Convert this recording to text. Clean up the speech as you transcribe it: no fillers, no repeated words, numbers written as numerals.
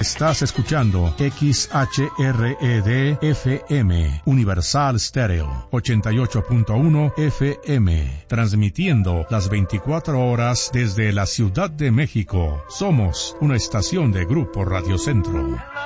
Estás escuchando XHRED FM, Universal Stereo, 88.1 FM, transmitiendo las 24 horas desde la Ciudad de México. Somos una estación de Grupo Radio Centro.